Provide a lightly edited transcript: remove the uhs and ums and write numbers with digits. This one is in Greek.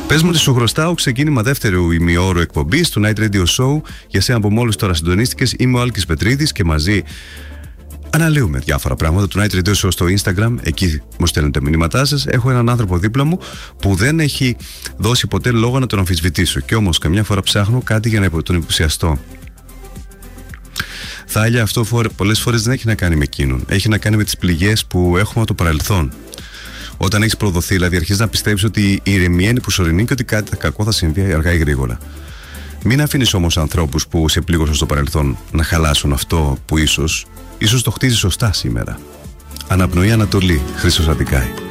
Πες μου ότι σου χρωστάω ξεκίνημα δεύτερου ημιώρου εκπομπής του Night Radio Show. Για σένα που μόλις τώρα συντονίστηκες, είμαι ο Άλκης Πετρίδης και μαζί αναλύουμε διάφορα πράγματα του Night Radio Show στο Instagram. Εκεί μου στέλνετε μηνύματά σας. Έχω έναν άνθρωπο δίπλα μου που δεν έχει δώσει ποτέ λόγο να τον αμφισβητήσω. Και όμως καμιά φορά ψάχνω κάτι για να τον υποψιαστώ. Θα έλεγα αυτό πολλές φορές δεν έχει να κάνει με εκείνον. Έχει να κάνει με τις πληγές που έχουμε από το παρελθόν. Όταν έχεις προδοθεί, δηλαδή αρχίζεις να πιστεύεις ότι η ηρεμία είναι προσωρινή και ότι κάτι κακό θα συμβεί αργά ή γρήγορα. Μην αφήνεις όμως ανθρώπους που σε πλήγωσαν στο παρελθόν να χαλάσουν αυτό που ίσως το χτίζει σωστά σήμερα. Αναπνοή Ανατολή, Χρήστος Αντικάη.